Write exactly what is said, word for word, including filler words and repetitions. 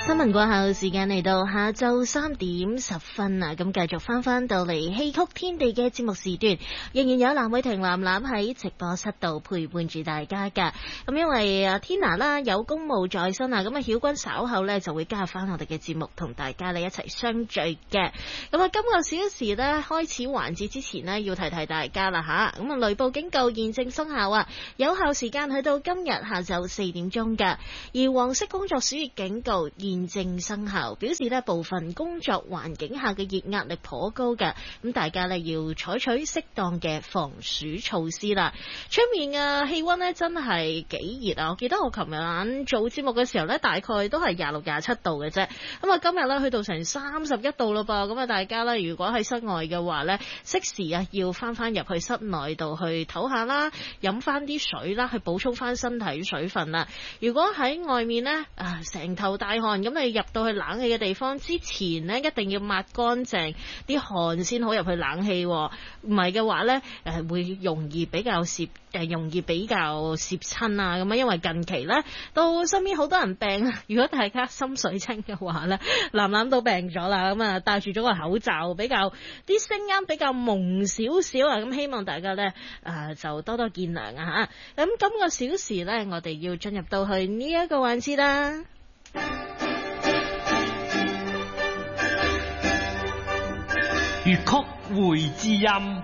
新聞過後，時間嚟到下晝三點十分啊！咁繼續翻翻到嚟戲曲天地嘅節目時段，仍然有藍偉霆藍藍喺直播室度陪伴住大家噶。咁因為啊 Tina 啦有公務在身啊，咁啊曉君稍後呢就會加入翻我哋嘅節目，同大家呢一齊相聚嘅。咁啊今個小時呢開始環節之前呢，要提提大家啦吓。咁啊雷暴警告現正生效啊，有效時間去到今日下晝四點鐘噶。而黃色工作暑熱警告現正生效，表示咧部分工作環境下嘅熱壓力頗高嘅，咁大家咧要採取適當嘅防暑措施啦。出面嘅氣溫咧真係幾熱啊！我記得我琴日晚做節目嘅時候咧，大概都係廿六廿七度嘅啫。咁啊今日咧去到成三十一度咯噃，咁啊大家咧如果喺室外嘅話咧，適時啊要翻翻入去室內度去唞下啦，飲翻啲水啦，去補充翻身體水分啦。如果喺外面咧啊成頭大汗，咁你入到去冷氣嘅地方之前呢，一定要抹乾淨啲汗先好入去冷氣，唔係嘅話呢，誒會容易比較攝誒容易比較攝親啊咁啊，因為近期呢，到身邊好多人病啊，如果大家心水清嘅話呢，藍藍都病咗啦，咁啊戴住咗個口罩，比較啲聲音比較蒙少少啊，咁希望大家呢，誒、呃、就多多見諒啊嚇。咁今個小時呢，我哋要進入到去呢一個環節啦。 粵曲會知音。